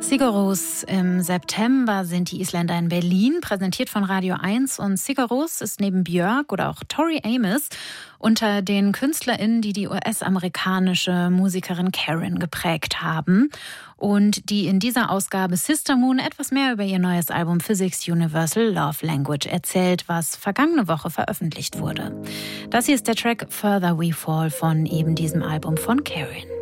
Sigur Rós. Im September sind die Isländer in Berlin, präsentiert von Radio 1. Und Sigur Rós ist neben Björk oder auch Tori Amos unter den KünstlerInnen, die die US-amerikanische Musikerin Karen geprägt haben. Und die in dieser Ausgabe Sister Moon etwas mehr über ihr neues Album Physics Universal Love Language erzählt, was vergangene Woche veröffentlicht wurde. Das hier ist der Track Further We Fall von eben diesem Album von Karen.